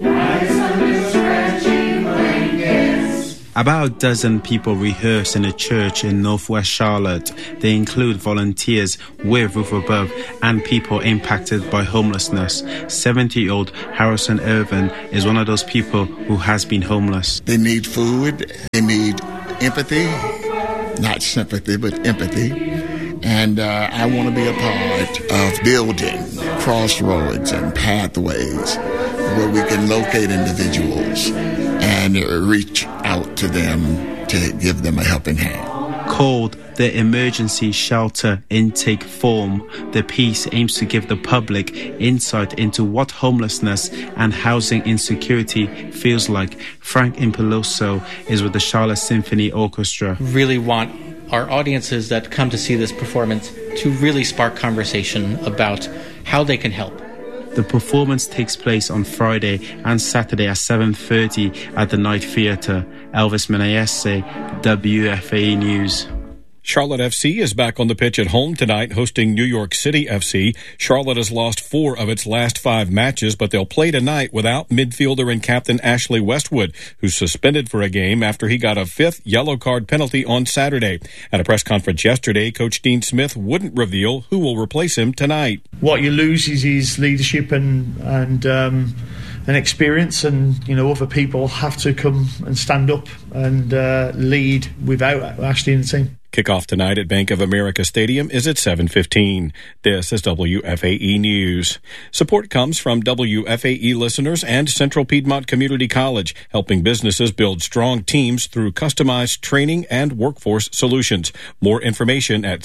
About a dozen people rehearse in a church in northwest Charlotte. They include volunteers with Roof Above and people impacted by homelessness. 70-year-old Harrison Irvin is one of those people who has been homeless. They need food. They need empathy. Not sympathy, but empathy. And I want to be a part of building crossroads and pathways where we can locate individuals and reach out to them to give them a helping hand. Called the Emergency Shelter Intake Form, the piece aims to give the public insight into what homelessness and housing insecurity feels like. Frank Impeloso is with the Charlotte Symphony Orchestra. Really want our audiences that come to see this performance to really spark conversation about how they can help. The performance takes place on Friday and Saturday at 7:30 at the Night Theatre. Elvis Mediese, WFAE News. Charlotte FC is back on the pitch at home tonight, hosting New York City FC. Charlotte has lost 4 of its last 5 matches, but they'll play tonight without midfielder and captain Ashley Westwood, who's suspended for a game after he got a 5th yellow card penalty on Saturday. At a press conference yesterday, Coach Dean Smith wouldn't reveal who will replace him tonight. What you lose is his leadership and experience, and other people have to come and stand up and lead without Ashley in the team. Kickoff tonight at Bank of America Stadium is at 7:15. This is WFAE News. Support comes from WFAE listeners and Central Piedmont Community College, helping businesses build strong teams through customized training and workforce solutions. More information at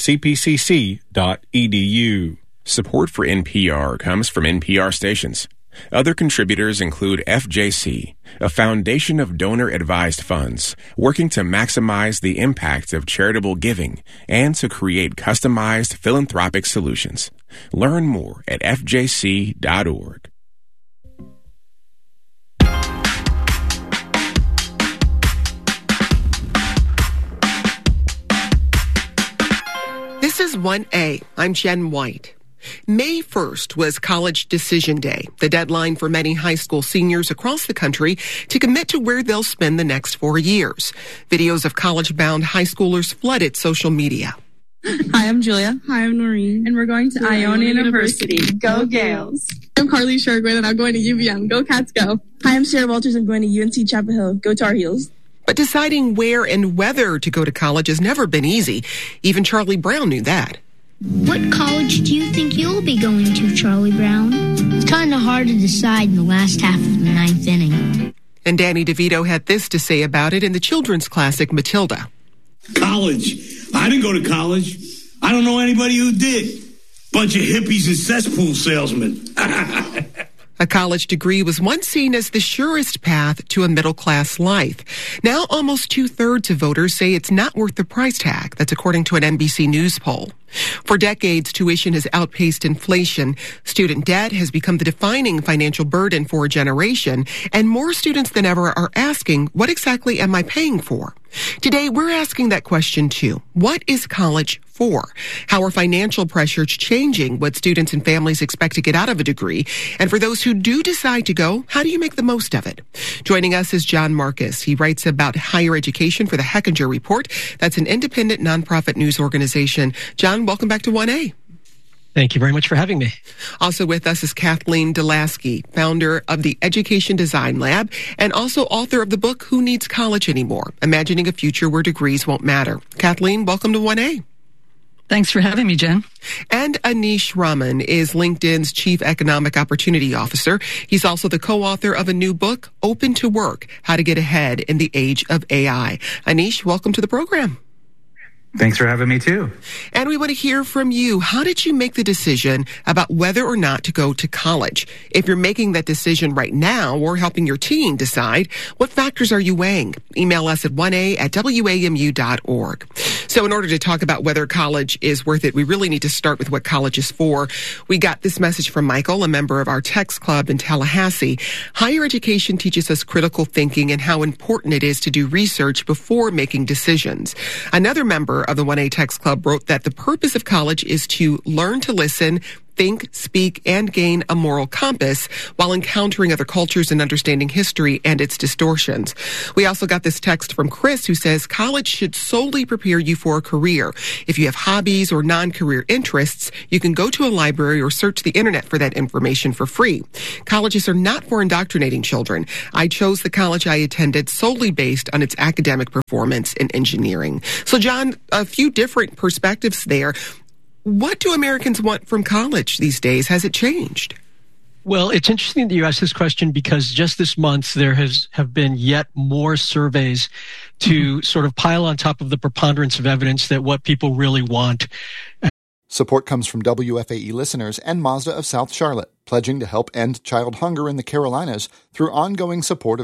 cpcc.edu. Support for NPR comes from NPR stations. Other contributors include FJC, a foundation of donor-advised funds working to maximize the impact of charitable giving and to create customized philanthropic solutions. Learn more at fjc.org. This is 1A. I'm Jen White. May 1st was College Decision Day, the deadline for many high school seniors across the country to commit to where they'll spend the next 4 years. Videos of college-bound high schoolers flooded social media. Hi, I'm Julia. Hi, I'm Noreen. And we're going to Iona University. Go Gales. I'm Carly Shergwin, and I'm going to UVM. Go Cats, go. Hi, I'm Sarah Walters. I'm going to UNC Chapel Hill. Go Tar Heels. But deciding where and whether to go to college has never been easy. Even Charlie Brown knew that. What college do you think you'll be going to, Charlie Brown? It's kind of hard to decide in the last half of the 9th inning. And Danny DeVito had this to say about it in the children's classic, Matilda. College. I didn't go to college. I don't know anybody who did. Bunch of hippies and cesspool salesmen. A college degree was once seen as the surest path to a middle-class life. Now almost 2/3 of voters say it's not worth the price tag. That's according to an NBC News poll. For decades, tuition has outpaced inflation. Student debt has become the defining financial burden for a generation, and more students than ever are asking, what exactly am I paying for? Today, we're asking that question too. What is college for? How are financial pressures changing what students and families expect to get out of a degree? And for those who do decide to go, how do you make the most of it? Joining us is John Marcus. He writes about higher education for the Hechinger Report. That's an independent nonprofit news organization. John, welcome back to 1A. Thank you very much for having me. Also with us is Kathleen Delaski, founder of the Education Design Lab and also author of the book, Who Needs College Anymore? Imagining a Future Where Degrees Won't Matter. Kathleen, welcome to 1A. Thanks for having me, Jen. And Anish Raman is LinkedIn's Chief Economic Opportunity Officer. He's also the co-author of a new book, Open to Work, How to Get Ahead in the Age of AI. Anish, welcome to the program. Thanks for having me, too. And we want to hear from you. How did you make the decision about whether or not to go to college? If you're making that decision right now or helping your teen decide, what factors are you weighing? Email us at 1a@wamu.org. So in order to talk about whether college is worth it, we really need to start with what college is for. We got this message from Michael, a member of our text club in Tallahassee. Higher education teaches us critical thinking and how important it is to do research before making decisions. Another member of the 1A Text Club wrote that the purpose of college is to learn to listen, think, speak, and gain a moral compass while encountering other cultures and understanding history and its distortions. We also got this text from Chris who says college should solely prepare you for a career. If you have hobbies or non-career interests, you can go to a library or search the internet for that information for free. Colleges are not for indoctrinating children. I chose the college I attended solely based on its academic performance in engineering. So, John, a few different perspectives there. What do Americans want from college these days? Has it changed? Well, it's interesting that you asked this question because just this month there have been yet more surveys to sort of pile on top of the preponderance of evidence that what people really want. Support comes from WFAE listeners and Mazda of South Charlotte, pledging to help end child hunger in the Carolinas through ongoing support of